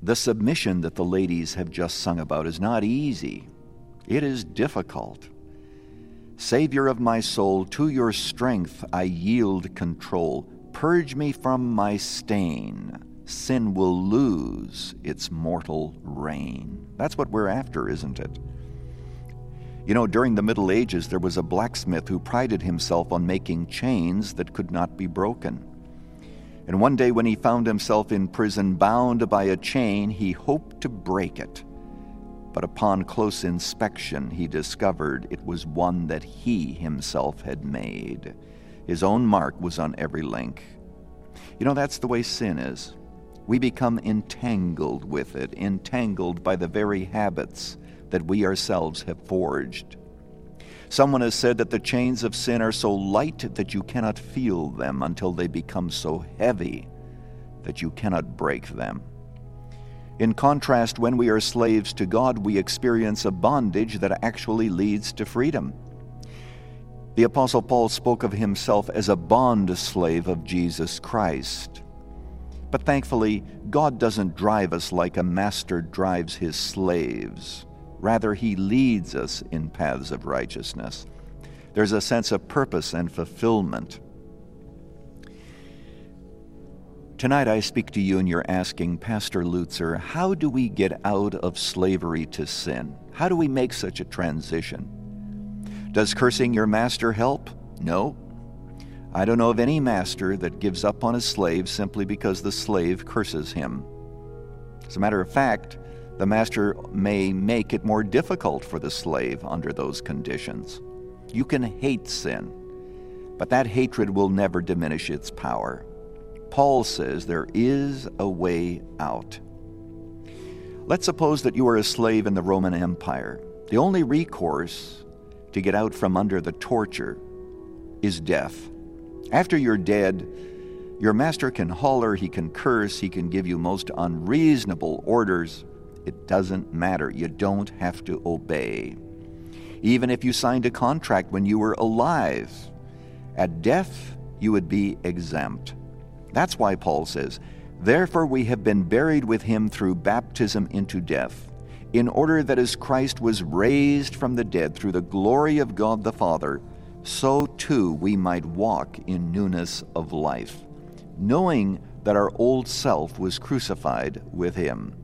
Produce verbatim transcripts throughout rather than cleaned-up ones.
The submission that the ladies have just sung about is not easy. It is difficult. Savior of my soul, to your strength I yield control. Purge me from my stain. Sin will lose its mortal reign. That's what we're after, isn't it? You know, during the Middle Ages, there was a blacksmith who prided himself on making chains that could not be broken. And one day when he found himself in prison bound by a chain, he hoped to break it. But upon close inspection, he discovered it was one that he himself had made. His own mark was on every link. You know, that's the way sin is. We become entangled with it, entangled by the very habits that we ourselves have forged. Someone has said that the chains of sin are so light that you cannot feel them until they become so heavy that you cannot break them. In contrast, when we are slaves to God, we experience a bondage that actually leads to freedom. The Apostle Paul spoke of himself as a bond slave of Jesus Christ. But thankfully, God doesn't drive us like a master drives his slaves. Rather, he leads us in paths of righteousness. There's a sense of purpose and fulfillment. Tonight I speak to you and you're asking, Pastor Lutzer, how do we get out of slavery to sin? How do we make such a transition? Does cursing your master help? No. I don't know of any master that gives up on his slave simply because the slave curses him. As a matter of fact, the master may make it more difficult for the slave under those conditions. You can hate sin, but that hatred will never diminish its power. Paul says there is a way out. Let's suppose that you are a slave in the Roman Empire. The only recourse to get out from under the torture is death. After you're dead, your master can holler, he can curse, he can give you most unreasonable orders. It doesn't matter. You don't have to obey. Even if you signed a contract when you were alive, at death you would be exempt. That's why Paul says, therefore we have been buried with him through baptism into death, in order that as Christ was raised from the dead through the glory of God the Father, so too we might walk in newness of life, knowing that our old self was crucified with him.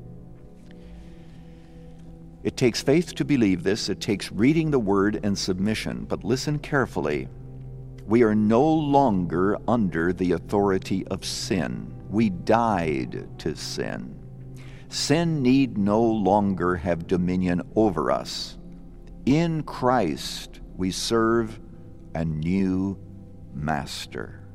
It takes faith to believe this. It takes reading the Word and submission. But listen carefully. We are no longer under the authority of sin. We died to sin. Sin need no longer have dominion over us. In Christ, we serve a new master.